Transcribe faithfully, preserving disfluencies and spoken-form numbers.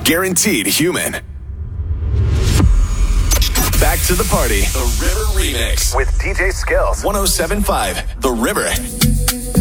Guaranteed human. Back to the party. The River Remix with D J Skills. one oh seven point five The River.